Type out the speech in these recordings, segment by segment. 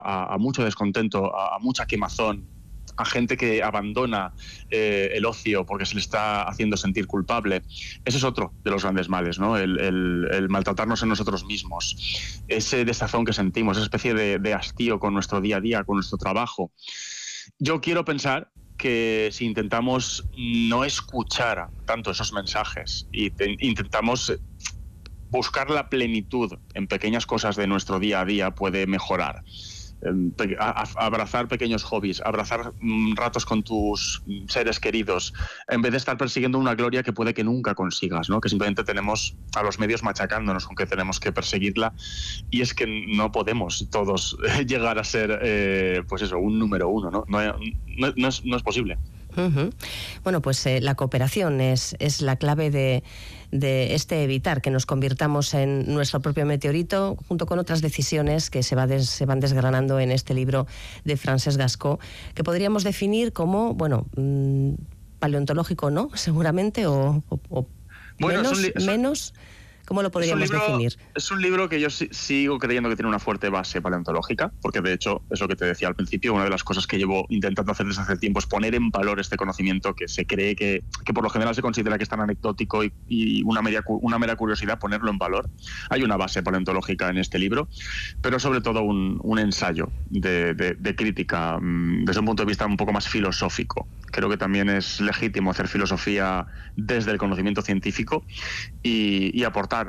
a mucho descontento, a mucha quemazón, a gente que abandona el ocio porque se le está haciendo sentir culpable. Ese es otro de los grandes males, ¿no? El maltratarnos en nosotros mismos, ese desazón que sentimos, esa especie de hastío con nuestro día a día, con nuestro trabajo. Yo quiero pensar que si intentamos no escuchar tanto esos mensajes y intentamos buscar la plenitud en pequeñas cosas de nuestro día a día, puede mejorar. Abrazar pequeños hobbies, abrazar ratos con tus seres queridos, en vez de estar persiguiendo una gloria que puede que nunca consigas, ¿no? Que simplemente tenemos a los medios machacándonos con que tenemos que perseguirla, y es que no podemos todos llegar a ser, pues eso, un número uno, ¿no? No es posible. Bueno, pues la cooperación es la clave de evitar que nos convirtamos en nuestro propio meteorito, junto con otras decisiones que se van desgranando en este libro de Francesc Gascó, que podríamos definir como, bueno, paleontológico, ¿no? Seguramente, o bueno, menos. ¿Cómo lo podríamos definir? Es un libro que yo sigo creyendo que tiene una fuerte base paleontológica, porque de hecho, es lo que te decía al principio, una de las cosas que llevo intentando hacer desde hace tiempo es poner en valor este conocimiento que se cree que por lo general se considera que es tan anecdótico y una mera curiosidad, ponerlo en valor. Hay una base paleontológica en este libro, pero sobre todo un ensayo de crítica desde un punto de vista un poco más filosófico. Creo que también es legítimo hacer filosofía desde el conocimiento científico y aportar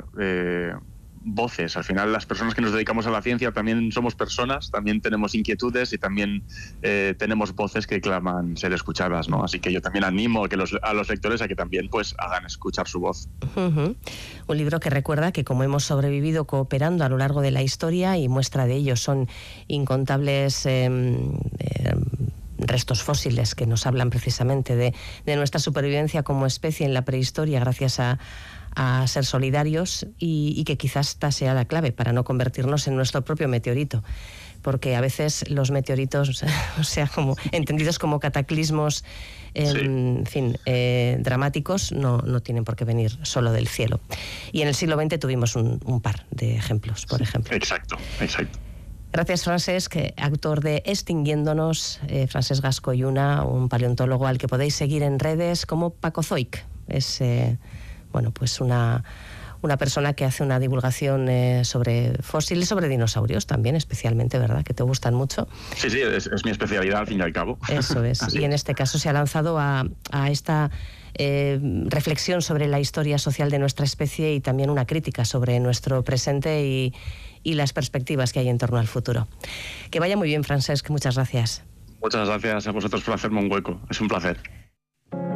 voces. Al final, las personas que nos dedicamos a la ciencia también somos personas, también tenemos inquietudes y también tenemos voces que claman ser escuchadas, ¿no? Así que yo también animo a los lectores a que también pues hagan escuchar su voz. Un libro que recuerda que como hemos sobrevivido cooperando a lo largo de la historia, y muestra de ello son incontables restos fósiles que nos hablan precisamente de nuestra supervivencia como especie en la prehistoria gracias a ser solidarios, y que quizás esta sea la clave para no convertirnos en nuestro propio meteorito, porque a veces los meteoritos, o sea, como entendidos como cataclismos en fin, dramáticos, no tienen por qué venir solo del cielo. Y en el siglo XX tuvimos un par de ejemplos, por ejemplo. Exacto. Gracias, Francesc, autor de Extinguiéndonos, Francesc Gascó i Una, un paleontólogo al que podéis seguir en redes como Pacozoic. Es bueno, pues una persona que hace una divulgación sobre fósiles, sobre dinosaurios también, especialmente, ¿verdad? Que te gustan mucho. Sí, es mi especialidad al fin y al cabo. Eso es. Y en este caso se ha lanzado a esta reflexión sobre la historia social de nuestra especie, y también una crítica sobre nuestro presente y las perspectivas que hay en torno al futuro. Que vaya muy bien, Francesc. Muchas gracias. Muchas gracias a vosotros por hacerme un hueco. Es un placer.